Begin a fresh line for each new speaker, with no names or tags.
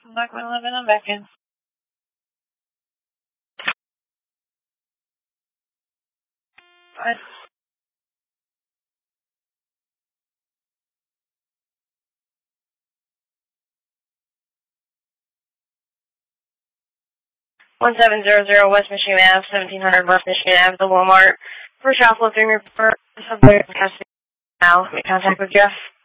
Black 111, I'm back in. Fine. (1700) West Michigan Ave, 1700 West Michigan Ave, the Walmart. For shoplifting report, subject now. Contact with Jeff.